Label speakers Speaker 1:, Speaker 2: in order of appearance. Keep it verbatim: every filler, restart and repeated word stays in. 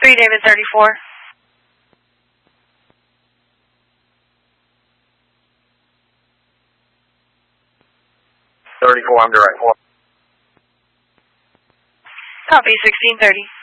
Speaker 1: three David thirty-four.
Speaker 2: thirty-four, I'm direct.
Speaker 1: Copy, sixteen thirty.